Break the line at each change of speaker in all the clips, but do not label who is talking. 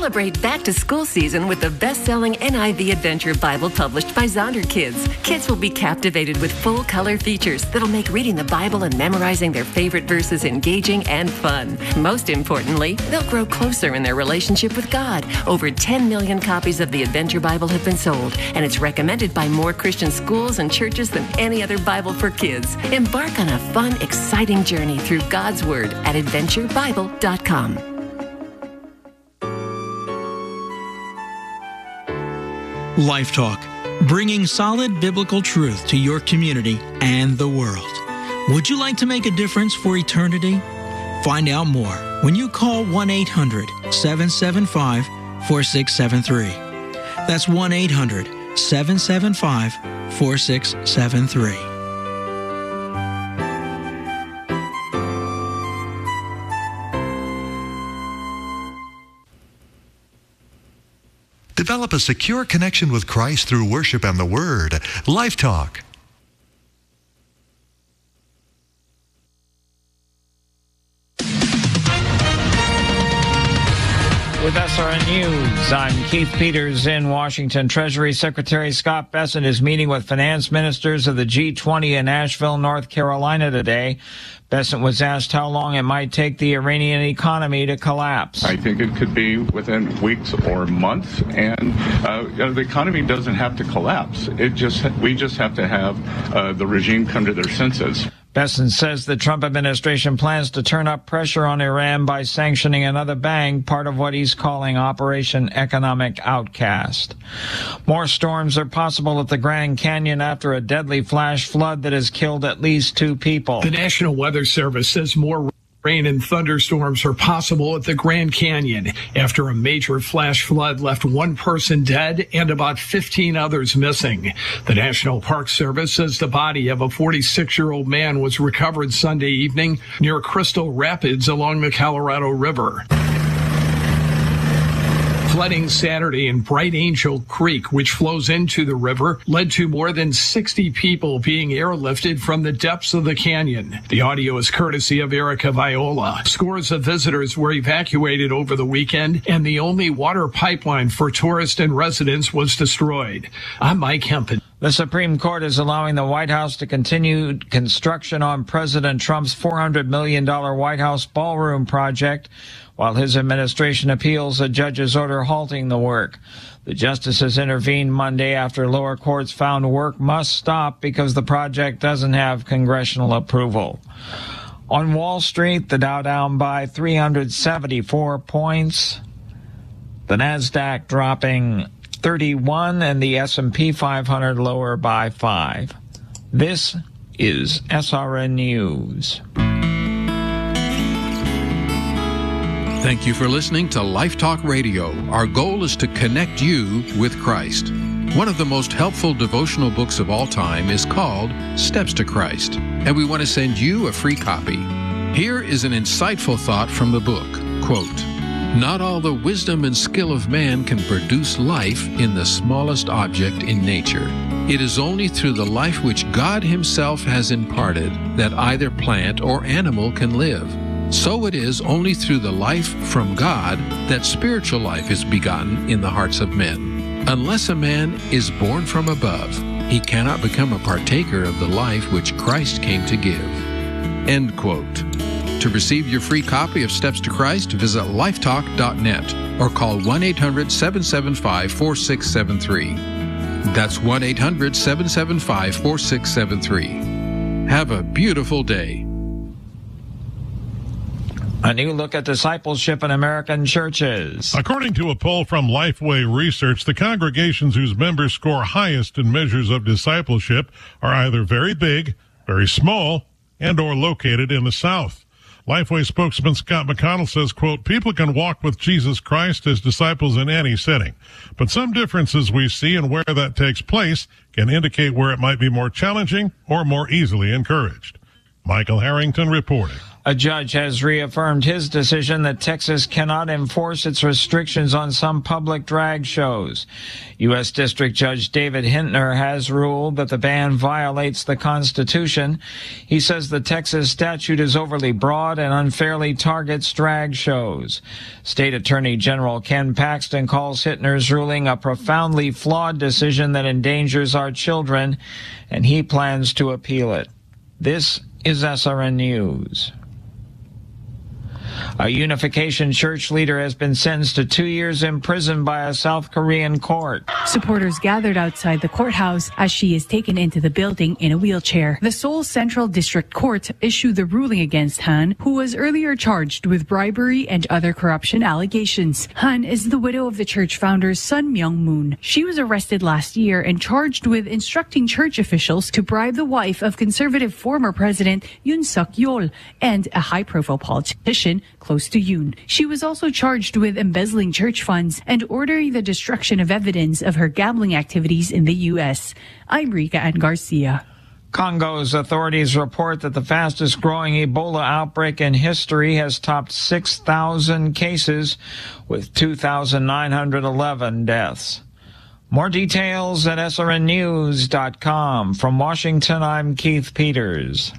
Celebrate back-to-school season with the best-selling NIV Adventure Bible published by Zonder Kids. Kids will be captivated with full-color features that'll make reading the Bible and memorizing their favorite verses engaging and fun. Most importantly, they'll grow closer in their relationship with God. Over 10 million copies of the Adventure Bible have been sold, and it's recommended by more Christian schools and churches than any other Bible for kids. Embark on a fun, exciting journey through God's Word at adventurebible.com.
Life Talk, bringing solid biblical truth to your community and the world. Would you like to make a difference for eternity? Find out more when you call 1-800-775-4673. That's 1-800-775-4673.
Develop a secure connection with Christ through worship and the Word. Life Talk.
With SRN News, I'm Keith Peters in Washington. Treasury Secretary Scott Bessent is meeting with finance ministers of the G20 in Asheville, North Carolina today. Bessent was asked how long it might take the Iranian economy to collapse.
I think it could be within weeks or months, and the economy doesn't have to collapse. We just have to have the regime come to their senses.
Bessent says the Trump administration plans to turn up pressure on Iran by sanctioning another bank, part of what he's calling Operation Economic Outcast. More storms are possible at the Grand Canyon after a deadly flash flood that has killed at least 2 people.
The National Weather Service says more rain and thunderstorms are possible at the Grand Canyon after a major flash flood left 1 person dead and about 15 others missing. The National Park Service says the body of a 46-year-old man was recovered Sunday evening near Crystal Rapids along the Colorado River. Flooding Saturday in Bright Angel Creek, which flows into the river, led to more than 60 people being airlifted from the depths of the canyon. The audio is courtesy of Erica Viola. Scores of visitors were evacuated over the weekend, and the only water pipeline for tourists and residents was destroyed. I'm Mike Hempen.
The Supreme Court is allowing the White House to continue construction on President Trump's $400 million White House ballroom project, while his administration appeals a judge's order halting the work. The justices intervened Monday after lower courts found work must stop because the project doesn't have congressional approval. On Wall Street, the Dow down by 374 points, the Nasdaq dropping 31, and the S&P 500 lower by 5. This is SRN News.
Thank you for listening to Life Talk Radio. Our goal is to connect you with Christ. One of the most helpful devotional books of all time is called Steps to Christ, and we want to send you a free copy. Here is an insightful thought from the book. Quote, "Not all the wisdom and skill of man can produce life in the smallest object in nature. It is only through the life which God Himself has imparted that either plant or animal can live. So it is only through the life from God that spiritual life is begotten in the hearts of men. Unless a man is born from above, he cannot become a partaker of the life which Christ came to give." End quote. To receive your free copy of Steps to Christ, visit lifetalk.net or call 1-800-775-4673. That's 1-800-775-4673. Have a beautiful day.
A new look at discipleship in American churches.
According to a poll from Lifeway Research, the congregations whose members score highest in measures of discipleship are either very big, very small, and or located in the South. Lifeway spokesman Scott McConnell says, quote, "People can walk with Jesus Christ as disciples in any setting, but some differences we see in where that takes place can indicate where it might be more challenging or more easily encouraged." Michael Harrington reporting.
A judge has reaffirmed his decision that Texas cannot enforce its restrictions on some public drag shows. U.S. District Judge David Hintner has ruled that the ban violates the Constitution. He says the Texas statute is overly broad and unfairly targets drag shows. State Attorney General Ken Paxton calls Hintner's ruling a profoundly flawed decision that endangers our children, and he plans to appeal it. This is SRN News. A Unification Church leader has been sentenced to 2 years in prison by a South Korean court.
Supporters gathered outside the courthouse as she is taken into the building in a wheelchair. The Seoul Central District Court issued the ruling against Han, who was earlier charged with bribery and other corruption allegations. Han is the widow of the church founder's Sun Myung-moon. She was arrested last year and charged with instructing church officials to bribe the wife of conservative former President Yoon Suk-yeol and a high-profile politician close to Yoon. She was also charged with embezzling church funds and ordering the destruction of evidence of her gambling activities in the U.S. I'm Rika Ann Garcia.
Congo's authorities report that the fastest growing Ebola outbreak in history has topped 6,000 cases with 2,911 deaths. More details at srnnews.com. From Washington, I'm Keith Peters.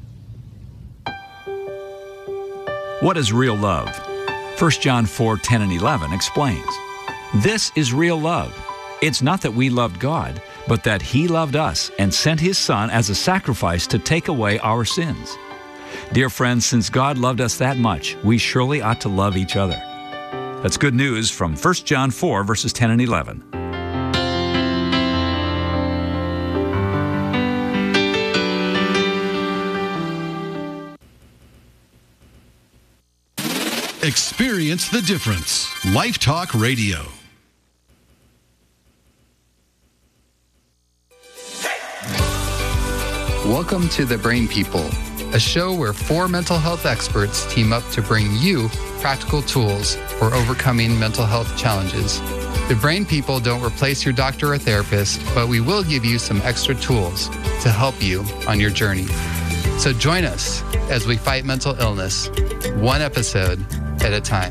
What is real love? 1 John 4:10 and 11 explains. This is real love. It's not that we loved God, but that He loved us and sent His Son as a sacrifice to take away our sins. Dear friends, since God loved us that much, we surely ought to love each other. That's good news from 1 John 4, verses 10 and 11.
Experience the difference. Life Talk Radio.
Welcome to The Brain People, a show where 4 mental health experts team up to bring you practical tools for overcoming mental health challenges. The Brain People don't replace your doctor or therapist, but we will give you some extra tools to help you on your journey. So join us as we fight mental illness, one episode at a time.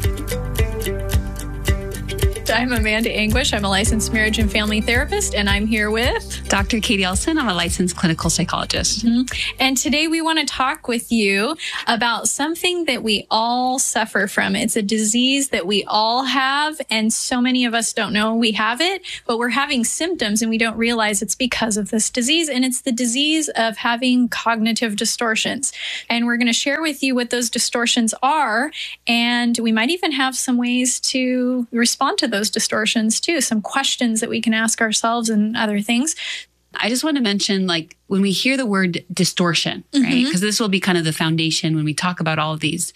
I'm Amanda Anguish. I'm a licensed marriage and family therapist, and I'm here with
Dr. Katie Elson. I'm a licensed clinical psychologist.
And today we want to talk with you about something that we all suffer from. It's a disease that we all have, and so many of us don't know we have it, but we're having symptoms and we don't realize it's because of this disease. And it's the disease of having cognitive distortions. And we're going to share with you what those distortions are, and we might even have some ways to respond to those distortions too, some questions that we can ask ourselves and other things.
I just want to mention, like, when we hear the word distortion, right? Because this will be kind of the foundation when we talk about all of these.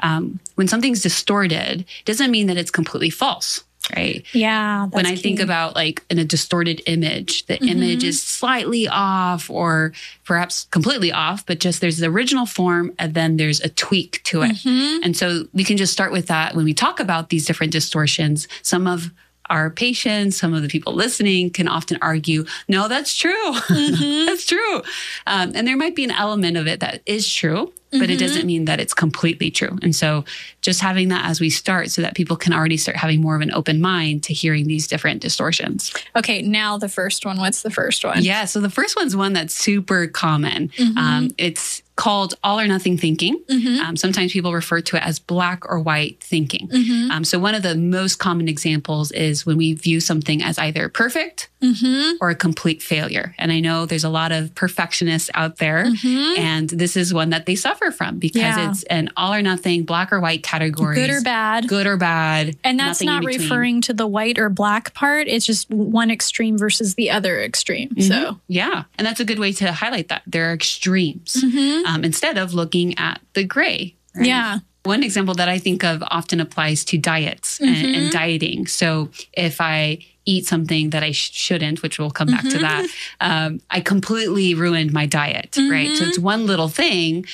When something's distorted, doesn't mean that it's completely false, right?
Yeah.
When I think about like in a distorted image, the image is slightly off or perhaps completely off, but just there's the original form and then there's a tweak to it. And so we can just start with that when we talk about these different distortions. Some of our patients, some of the people listening can often argue, no, that's true. That's true. And there might be an element of it that is true, but it doesn't mean that it's completely true. And so just having that as we start so that people can already start having more of an open mind to hearing these different distortions.
Okay, now the first one. What's the first one?
Yeah, so the first one's one that's super common. It's called all or nothing thinking. Sometimes people refer to it as black or white thinking. So one of the most common examples is when we view something as either perfect or a complete failure. And I know there's a lot of perfectionists out there, and this is one that they suffer from because it's an all or nothing, black or white category.
Good or bad.
Good or bad.
And that's not referring to the white or black part. It's just one extreme versus the other extreme. So
yeah. And that's a good way to highlight that. There are extremes instead of looking at the gray. Right?
Yeah.
One example that I think of often applies to diets and dieting. So if I eat something that I shouldn't, which we'll come back to that, I completely ruined my diet, right? So it's one little thing,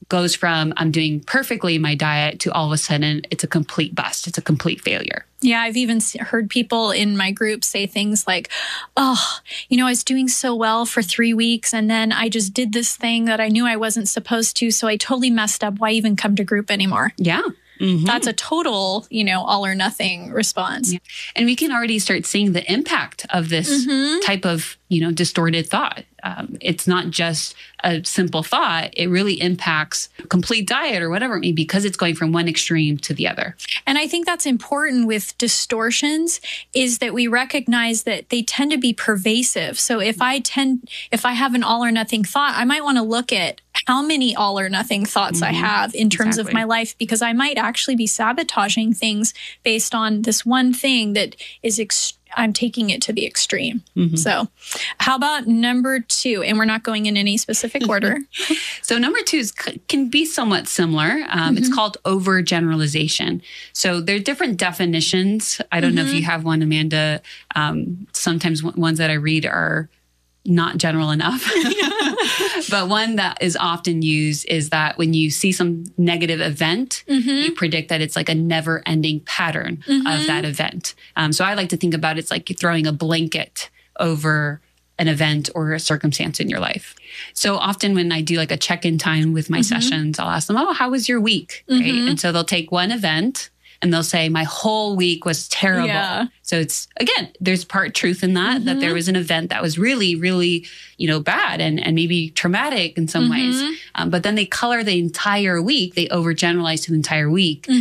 goes from I'm doing perfectly my diet to all of a sudden it's a complete bust. It's a complete failure.
Yeah, I've even heard people in my group say things like, oh, I was doing so well for 3 weeks and then I just did this thing that I knew I wasn't supposed to. So I totally messed up. Why even come to group anymore?
Yeah. Mm-hmm.
That's a total, all or nothing response.
Yeah. And we can already start seeing the impact of this type of, distorted thought. It's not just a simple thought. It really impacts complete diet or whatever it may be because it's going from one extreme to the other.
And I think that's important with distortions is that we recognize that they tend to be pervasive. So if I have an all or nothing thought, I might want to look at how many all or nothing thoughts I have in terms of my life, because I might actually be sabotaging things based on this one thing that is I'm taking it to the extreme. So how about number 2? And we're not going in any specific order.
So number 2 can be somewhat similar. It's called overgeneralization. So there are different definitions. I don't know if you have one, Amanda. Sometimes ones that I read are not general enough. But one that is often used is that when you see some negative event, you predict that it's like a never ending pattern of that event. So I like to think about it's like you're throwing a blanket over an event or a circumstance in your life. So often when I do like a check-in time with my sessions, I'll ask them, oh, how was your week? Right? And so they'll take one event and they'll say, my whole week was terrible. Yeah. So it's, again, there's part truth in that there was an event that was really, really, bad and maybe traumatic in some ways. But then they color the entire week. They overgeneralize to the entire week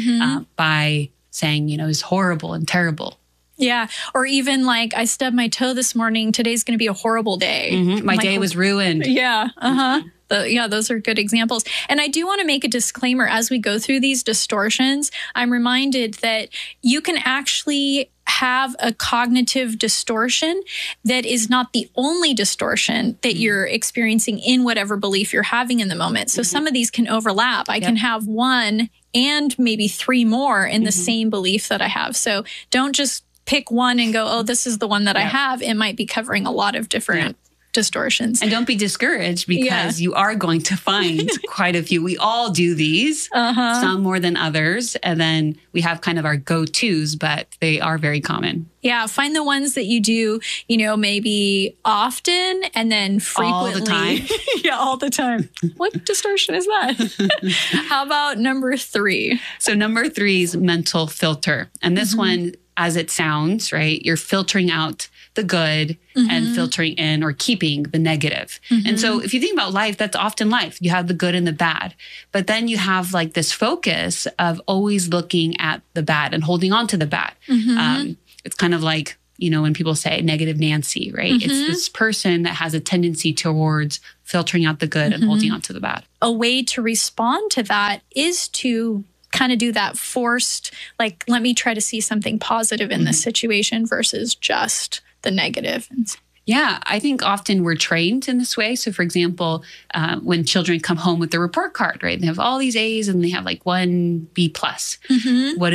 by saying, it was horrible and terrible.
Yeah. Or even like, I stubbed my toe this morning. Today's going to be a horrible day.
My day was ruined.
Yeah. Those are good examples. And I do want to make a disclaimer as we go through these distortions. I'm reminded that you can actually have a cognitive distortion that is not the only distortion that you're experiencing in whatever belief you're having in the moment. So some of these can overlap. I can have one and maybe 3 more in the same belief that I have. So don't just pick one and go, oh, this is the one that I have. It might be covering a lot of different distortions.
And don't be discouraged because you are going to find quite a few. We all do these, some more than others. And then we have kind of our go-tos, but they are very common.
Yeah, find the ones that you do, maybe often and then frequently.
All the time.
All the time. What distortion is that? How about number 3?
So number 3 is mental filter. And this one, as it sounds, right? You're filtering out the good and filtering in or keeping the negative. And so if you think about life, that's often life. You have the good and the bad, but then you have like this focus of always looking at the bad and holding on to the bad. It's kind of like, when people say negative Nancy, right? It's this person that has a tendency towards filtering out the good and holding on to the bad.
A way to respond to that is to kind of do that forced, like, let me try to see something positive in this situation versus just the negative.
Yeah, I think often we're trained in this way. So for example, when children come home with their report card, right? They have all these A's and they have like 1 B+. What